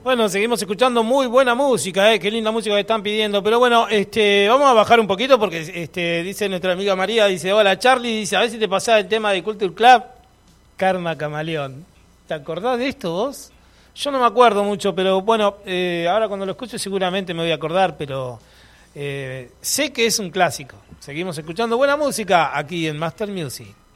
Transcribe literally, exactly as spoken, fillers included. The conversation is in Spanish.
Bueno, seguimos escuchando muy buena música, eh, qué linda música que están pidiendo. Pero bueno, este, vamos a bajar un poquito porque este, dice nuestra amiga María, dice, hola Charlie, dice, a ver si te pasaba el tema de Culture Club, Karma Camaleón. ¿Te acordás de esto vos? Yo no me acuerdo mucho, pero bueno, eh, ahora cuando lo escucho seguramente me voy a acordar, pero eh, sé que es un clásico. Seguimos escuchando buena música aquí en Master Music.